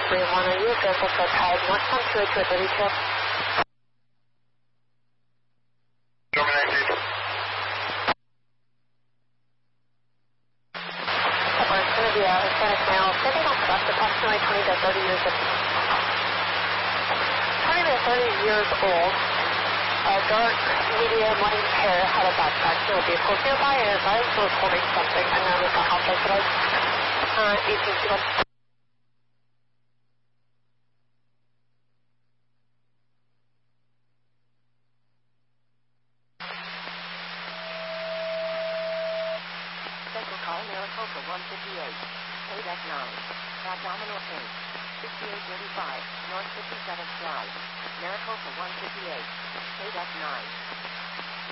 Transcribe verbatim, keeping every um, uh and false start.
three one, are you available for a tide northbound two eight two thirty-two? Terminated. Or it's going to be a Hispanic male, sitting on truck, approximately twenty to thirty years of twenty to thirty years old. Uh, dark, medium, white hair, had a backpack, no vehicles nearby, and his eyes was holding something. I'm not with the house today. Uh, eighteen two one. Special call Maricopa one fifty-eight. Kodak nine. Abdominal pain. sixty-eight thirty-five. North fifty-seventh Drive. Maricopa one fifty-eight. Kodak nine.